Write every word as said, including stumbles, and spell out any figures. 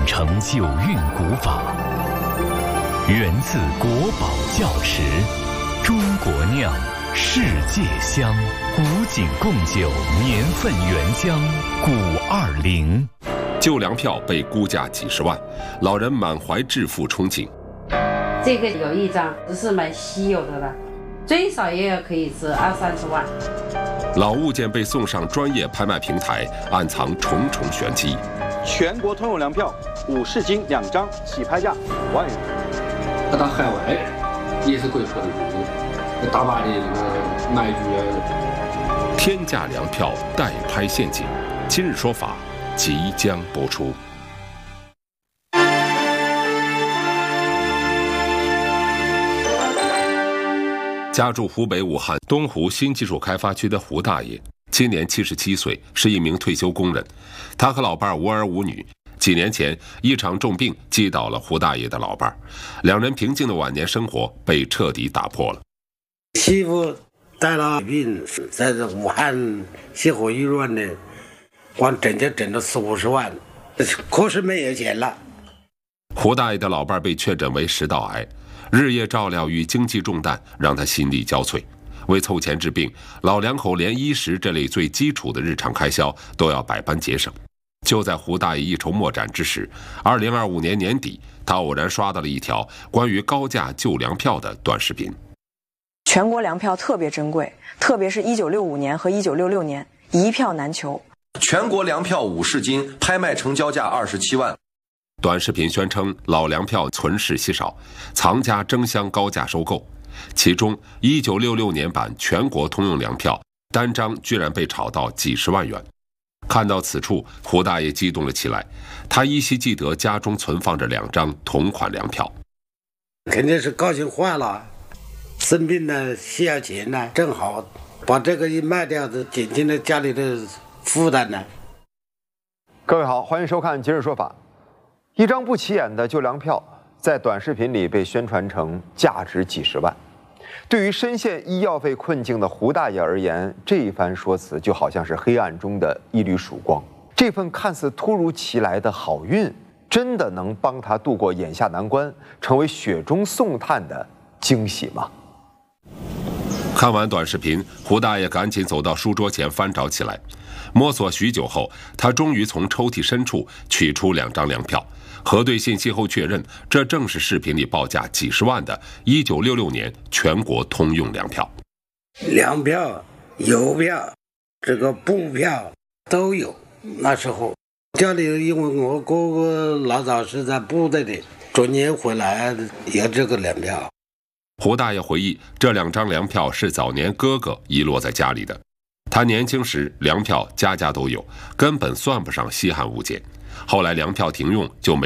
承九韵古法，源自国宝窖池，中国酿，世界香，古井贡酒年份原浆古二零。 旧粮票被估价几十万，老人满怀致富憧憬。 这个有一张只是蛮稀有的了，最少也要可以值二三十万。 老物件被送上专业拍卖平台，暗藏重重玄机。 全国通用粮票五市金两张，起拍价万元。 那到海外也是可以破的入，大把的这个买主啊。 天价粮票代拍陷阱，今日说法即将播出。家住湖北武汉东湖新技术开发区的胡大爷，今年七十七岁，是一名退休工人。他和老伴无儿无女，几年前一场重病击倒了胡大爷的老伴，两人平静的晚年生活被彻底打破了。 媳妇带了病，在武汉协和医院呢，光整就整了四五十万，可是没有钱了。 胡大爷的老伴被确诊为食道癌，日夜照料与经济重担让他心力交瘁。为凑钱治病，老两口连衣食这类最基础的日常开销都要百般节省。就在胡大爷一筹莫展之时，二零二五年年底，他偶然刷到了一条关于高价旧粮票的短视频。 全国粮票特别珍贵，特别是一九六五年和一九六六年，一票难求。 全国粮票五市金拍卖成交价二十七万。 短视频宣称老粮票存世稀少，藏家争相高价收购。其中一九六六年版全国通用粮票单张居然被炒到几十万元。看到此处，胡大爷激动了起来，他依稀记得家中存放着两张同款粮票， 肯定是高兴坏了，生病呢需要钱呢，正好把这个一卖掉，减轻了家里的负担呢。 各位好，欢迎收看《今日说法》。一张不起眼的旧粮票在短视频里被宣传成价值几十万。对于深陷医药费困境的胡大爷而言，这一番说辞就好像是黑暗中的一缕曙光。这份看似突如其来的好运，真的能帮他度过眼下难关，成为雪中送炭的惊喜吗？ 看完短视频，胡大爷赶紧走到书桌前翻找起来。摸索许久后，他终于从抽屉深处取出两张粮票，核对信息后确认，这正是视频里报价几十万的一九六六年全国通用粮票。 粮票、邮票、这个布票都有。那时候家里因为我哥哥老早是在部队的，转年回来有这个粮票。 胡大爷回忆，这两张粮票是早年哥哥遗落在家里的。他年轻时粮票家家都有，根本算不上稀罕物件。后来粮票停用，就没